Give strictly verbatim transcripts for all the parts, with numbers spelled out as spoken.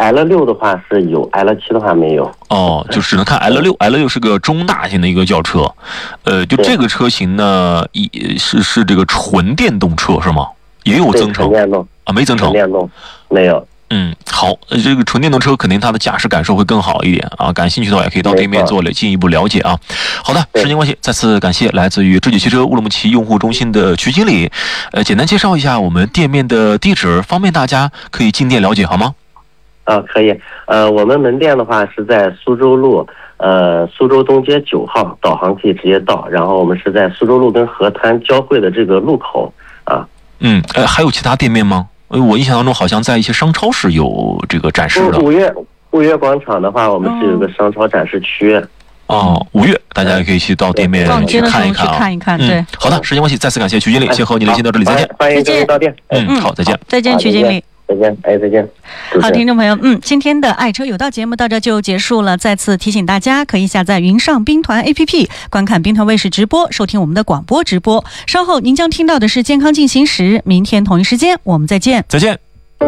L 六的话是有 ，L 七的话没有。 哦，就只能看 L 六，L 六是个中大型的一个轿车，呃，就这个车型呢，一是是这个纯电动车是吗？也有增程电动啊，没增程， 电动没有。 嗯，好，这个纯电动车肯定它的驾驶感受会更好一点啊。感兴趣的话，也可以到店面做了进一步了解啊。好的，时间关系，再次感谢来自于智己汽车乌鲁木齐用户中心的徐经理，呃，简单介绍一下我们店面的地址，方便大家可以进店了解，好吗？ 啊，可以。呃，我们门店的话是在苏州路，呃，苏州东街九号，导航可以直接到。然后我们是在苏州路跟河滩交汇的这个路口啊。 嗯，呃，还有其他店面吗？我印象当中好像在一些商超是有这个展示的。 五月五月广场的话，我们是有个商超展示区。 哦，五月大家也可以去到店面去看一看啊， 看一看。对， 好的，时间关系，再次感谢徐经理，先和你连线到这里，再见。 欢迎各位到店。 嗯，好，再见。 再见，徐经理。 再见，哎，再见。 好，听众朋友，嗯，今天的爱车有道节目到这就结束了。再次提醒大家，可以下载云上兵团 A P P， 观看兵团卫视直播，收听我们的广播直播。稍后您将听到的是健康进行时，明天同一时间我们再见。 再见。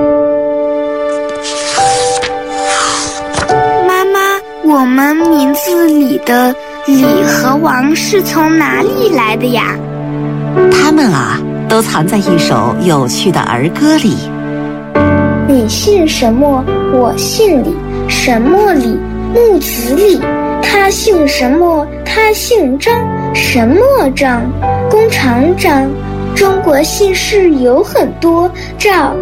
妈妈，我们名字里的李和王是从哪里来的呀？ 他们啊，都藏在一首有趣的儿歌里。 你姓什么？我姓李。什么李？木子李。他姓什么？他姓张。什么张？弓长张。中国姓氏有很多，赵